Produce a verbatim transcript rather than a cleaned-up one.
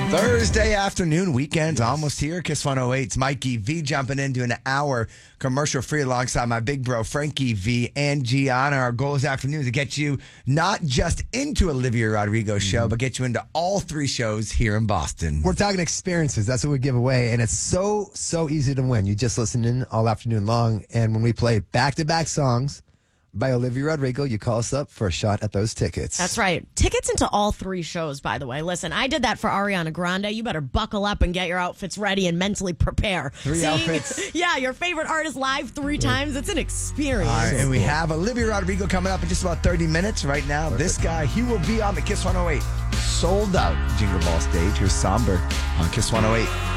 Thursday afternoon, weekend's almost here. Kiss one oh eight's Mikey V jumping into an hour commercial free alongside my big bro Frankie V and Gianna. Our goal this afternoon is to get you not just into Olivia Rodrigo's show, mm-hmm. but get you into all three shows here in Boston. We're talking experiences. That's what we give away, and it's so, so easy to win. You just listen in all afternoon long, and when we play back-to-back songs by Olivia Rodrigo, you call us up for a shot at those tickets. That's right. Tickets into all three shows, by the way. Listen, I did that for Ariana Grande. You better buckle up and get your outfits ready and mentally prepare. Three Seeing, outfits. Yeah, your favorite artist live three times. It's an experience. All right, and we have Olivia Rodrigo coming up in just about thirty minutes right now. Perfect. This guy, he will be on the Kiss one oh eight sold out Jingle Ball stage. Here's Somber on Kiss one oh eight.